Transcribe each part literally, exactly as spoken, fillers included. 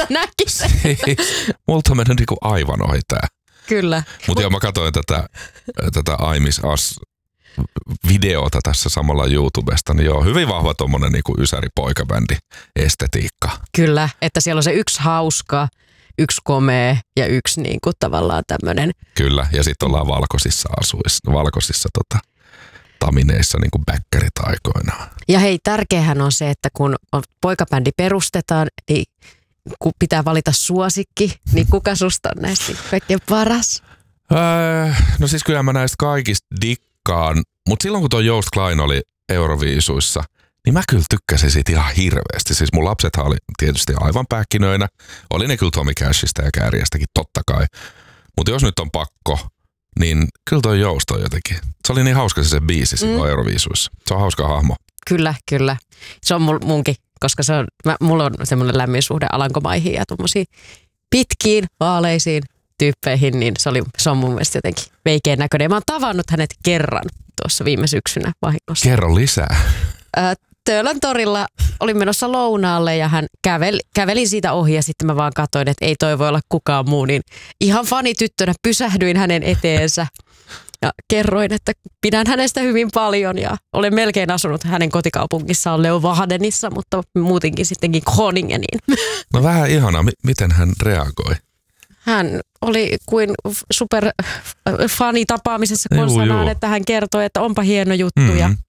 Mistä näkisi? Siis, multa on mennyt niinku aivan ohi tää. Kyllä. Mutta joo, mä katsoin tätä, tätä I Miss Us videota tässä samalla YouTubesta, niin joo, hyvin vahva tommonen niinku ysäri-poikabändi estetiikka. Kyllä, että siellä on se yksi hauska, yksi komea ja yksi niinku tavallaan tämmönen. Kyllä, ja sitten ollaan valkoisissa asuissa, valkoisissa tota, tamineissa niinku bäkkärit aikoinaan. Ja hei, tärkeähän on se, että kun poikabändi perustetaan, niin kun pitää valita suosikki, niin kuka susta on näistä kaikkein paras? Öö, no siis kyllä mä näistä kaikista dikkaan, mutta silloin kun tuo Joost Klein oli Euroviisuissa, niin mä kyllä tykkäsin siitä ihan hirveästi. Siis mun lapsethan oli tietysti aivan pähkinöinä. Oli ne kyllä Tommy Cashista ja Kääriästäkin, totta kai. Mutta jos nyt on pakko, niin kyllä toi Joost on jotenkin. Se oli niin hauska se, se biisi silloin mm. Euroviisuissa. Se on hauska hahmo. Kyllä, kyllä. Se on mul, munkin, koska se on, mä, mulla on semmoinen lämmin suhde Alankomaihin ja tuommoisiin pitkiin, vaaleisiin tyyppeihin, niin se, oli, se on mun mielestä jotenkin veikeän näköinen. Mä oon tavannut hänet kerran tuossa viime syksynä vahingossa. Kerro lisää. Ää, Töölön torilla olin menossa lounaalle ja hän käveli, kävelin siitä ohi ja sitten mä vaan katsoin, että ei toi voi olla kukaan muu. Niin ihan fanityttönä pysähdyin hänen eteensä ja kerroin, että pidän hänestä hyvin paljon ja olen melkein asunut hänen kotikaupungissaan Leeuwardenissa, mutta muutenkin sittenkin Groningeniin. No vähän ihanaa. M- miten hän reagoi? Hän oli kuin superfani tapaamisessa konsanaan, että hän kertoi, että onpa hieno juttu mm-hmm. ja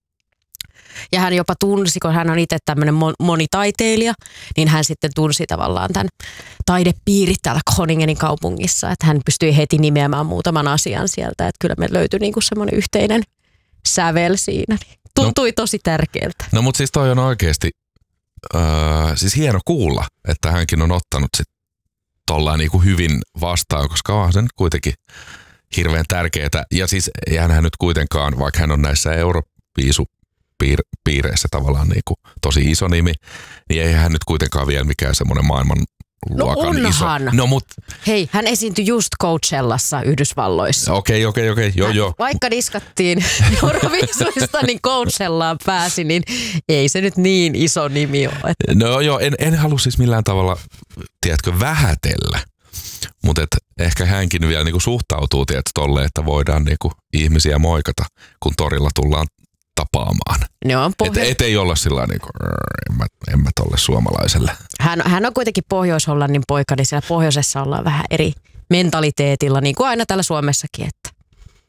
Ja hän jopa tunsi, kun hän on itse tämmöinen monitaiteilija, niin hän sitten tunsi tavallaan tämän taidepiirit täällä Groningenin kaupungissa. Että hän pystyi heti nimeämään muutaman asian sieltä. Että kyllä me löytyi niinku semmoinen yhteinen sävel siinä. Tuntui no, tosi tärkeältä. No mutta siis toi on oikeasti äh, siis hieno kuulla, että hänkin on ottanut sitten tollaan niinku hyvin vastaan, koska on sen kuitenkin hirveän tärkeää. Ja siis eihän hän nyt kuitenkaan, vaikka hän on näissä Euroviisu Piir- piireissä tavallaan niin kuin tosi iso nimi, niin ei hän nyt kuitenkaan vielä mikään semmoinen maailmanluokan no iso. No mut hei, hän esiintyi just Coachellassa Yhdysvalloissa. Okei, okei, okei, joo joo. Vaikka diskattiin Euroviisuista, niin Coachellaan pääsi, niin ei se nyt niin iso nimi ole. No joo, en, en halua siis millään tavalla, tiedätkö, vähätellä. Mutta ehkä hänkin vielä niinku suhtautuu tiedätkö, tolle, että voidaan niinku ihmisiä moikata, kun torilla tullaan tapaamaan. Pohjo- et, et ei olla sillä niin kuin, en mä, en mä tolle suomalaiselle. Hän, hän on kuitenkin Pohjois-Hollannin poika, niin siellä pohjoisessa ollaan vähän eri mentaliteetilla, niin kuin aina täällä Suomessakin. Että.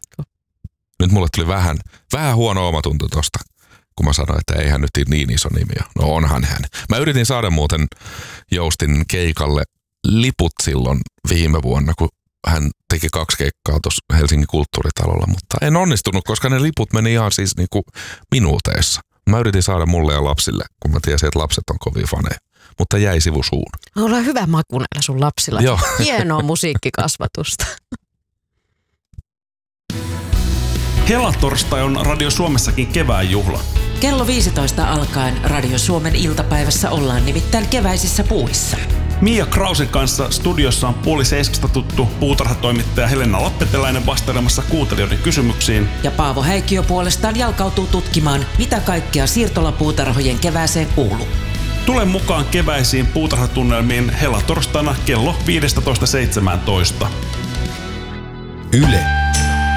Nyt mulle tuli vähän, vähän huono omatunto tosta, kun mä sanoin, että ei hän nyt niin iso nimi ole. No onhan hän. Mä yritin saada muuten Joustin keikalle liput silloin viime vuonna, kun hän teki kaksi keikkaa tuossa Helsingin kulttuuritalolla, mutta en onnistunut, koska ne liput meni ihan siis niinku minuuteissa. Mä yritin saada mulle ja lapsille, kun mä tiesin, että lapset on kovin faneja, mutta jäi sivusuun. Ollaan hyvä maku näillä sun lapsilla. Joo. Hienoa musiikkikasvatusta. Helatorstai on Radio Suomessakin kevään juhla. Kello viisitoista alkaen Radio Suomen iltapäivässä ollaan nimittäin keväisissä puuhissa. Mia Krausen kanssa studiossa on puoli seiskasta tuttu puutarhatoimittaja Helena Lappeteläinen vastailemassa kuuntelijoiden kysymyksiin. Ja Paavo Häikkiö puolestaan jalkautuu tutkimaan, mitä kaikkea siirtolapuutarhojen kevääseen kuuluu. Tule mukaan keväisiin puutarhatunnelmiin helatorstaina kello viisitoista seitsemäntoista. Yle.